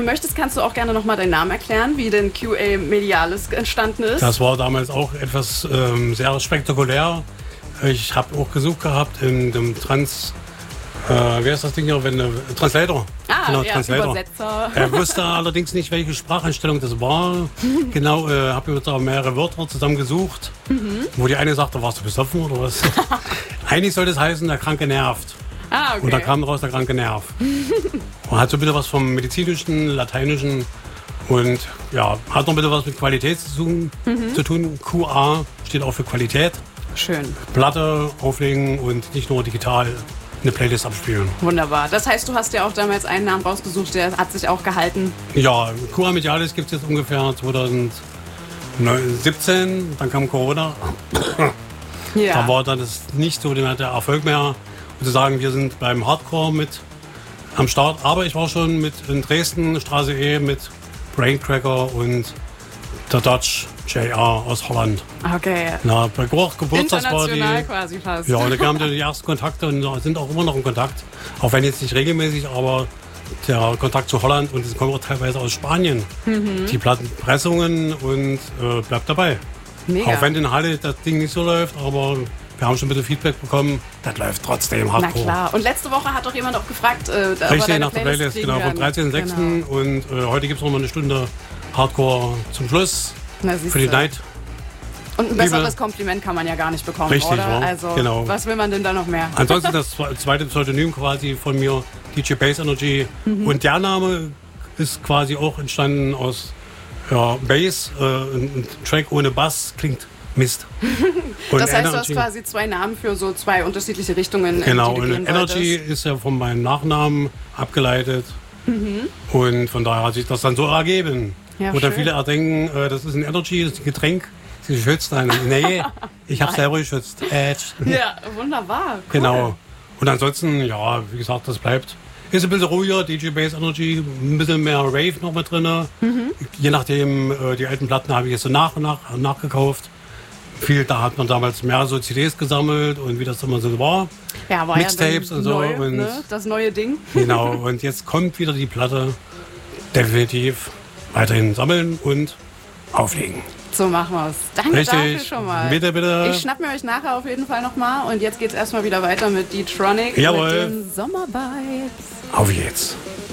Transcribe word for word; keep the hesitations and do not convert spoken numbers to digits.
du möchtest, kannst du auch gerne nochmal deinen Namen erklären, wie denn Q A Medialis entstanden ist. Das war damals auch etwas ähm, sehr spektakulär. Ich habe auch gesucht gehabt in dem Trans... Äh, wer ist das Ding hier? Wenn, äh, Translator. Ah, genau, ja, Translator. Übersetzer. Er wusste allerdings nicht, welche Spracheinstellung das war. Genau, äh, habe mir da mehrere Wörter zusammengesucht, mhm. wo die eine sagte, warst du besoffen oder was? Eigentlich sollte es heißen, der Kranke nervt. Ah, okay. Und da kam raus, der kranke Nerv. Und hat so ein bisschen was vom Medizinischen, Lateinischen und ja, hat noch ein bisschen was mit Qualität zu tun. Mhm. Zu tun. Q A steht auch für Qualität. Schön. Platte auflegen und nicht nur digital eine Playlist abspielen. Wunderbar. Das heißt, du hast ja auch damals einen Namen rausgesucht, der hat sich auch gehalten. Ja, Q A Medialis gibt es jetzt ungefähr zwanzig siebzehn, dann kam Corona. Ja. Da war dann das nicht so der Erfolg mehr. Und zu sagen, wir sind beim Hardcore mit am Start. Aber ich war schon mit in Dresden, Straße E, mit Braincracker und der Dodge J R aus Holland. Okay. Na, bei Gorch Geburtstag war die. International quasi fast. Ja, und da kamen die ersten Kontakte und sind auch immer noch in Kontakt. Auch wenn jetzt nicht regelmäßig, aber der Kontakt zu Holland und es kommen auch teilweise aus Spanien. Mhm. Die Plattenpressungen und äh, bleibt dabei. Mega. Auch wenn in Halle das Ding nicht so läuft, aber wir haben schon ein bisschen Feedback bekommen, das läuft trotzdem Hardcore. Na klar. Und letzte Woche hat doch jemand auch gefragt, äh, ob Richtig, er nach der Playlist, genau, vom dreizehnten sechsten Genau. Und äh, heute gibt es noch mal eine Stunde Hardcore zum Schluss. Na, für die Night. Und ein besseres Kompliment kann man ja gar nicht bekommen, Richtig, oder? Ja, also, genau. Was will man denn da noch mehr? Ansonsten das zweite Pseudonym quasi von mir, D J Bass Energy. Mhm. Und der Name ist quasi auch entstanden aus ja, Bass. Äh, ein Track ohne Bass klingt Mist. Und das heißt, Energy, du hast quasi zwei Namen für so zwei unterschiedliche Richtungen. Genau, die du und Energy wolltest. Ist ja von meinem Nachnamen abgeleitet. Mhm. Und von daher hat sich das dann so ergeben. Ja, Oder schön. viele erdenken, äh, das ist ein Energy, das ist ein Getränk. Sie geschützt. Nein, nee, ich habe selber geschützt. Edge. Ja, wunderbar. Cool. Genau. Und ansonsten, ja, wie gesagt, das bleibt. Ist ein bisschen ruhiger, D J Bass Energy, ein bisschen mehr Rave noch mit drin. Mhm. Je nachdem, äh, die alten Platten habe ich jetzt so nach und nach nachgekauft. Viel, da hat man damals mehr so C Ds gesammelt und wie das immer so war. Ja, war Mixtapes ja und so. Neu, und ne? Das neue Ding. Genau, und jetzt kommt wieder die Platte. Definitiv weiterhin sammeln und auflegen. So machen wir es. Danke Richtig. dafür schon mal. Bitte, bitte. Ich schnapp mir euch nachher auf jeden Fall nochmal. Und jetzt geht's erstmal wieder weiter mit D-Tronic. Jawohl. Mit den Sommervibes. Auf geht's.